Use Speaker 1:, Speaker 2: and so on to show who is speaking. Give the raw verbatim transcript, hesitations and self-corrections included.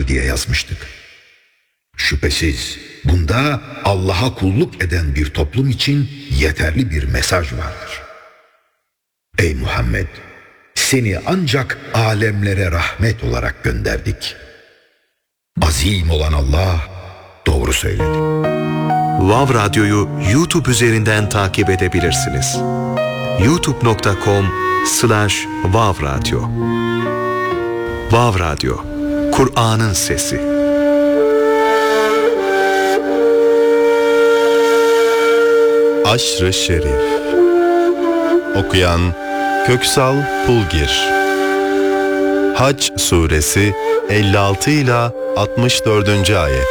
Speaker 1: yıldır diye yazmıştık. Şüphesiz bunda Allah'a kulluk eden bir toplum için yeterli bir mesaj vardır. Ey Muhammed! Seni ancak alemlere rahmet olarak gönderdik. Azim olan Allah doğru söyledi.
Speaker 2: Vav Radyo'yu YouTube üzerinden takip edebilirsiniz. youtube nokta com slash vav radyo. Vav Radyo, Kur'an'ın sesi.
Speaker 3: Aşr-ı Şerif. Okuyan Köksal Pulgir. Hac Suresi elli altı ila altmış dördüncü ayet.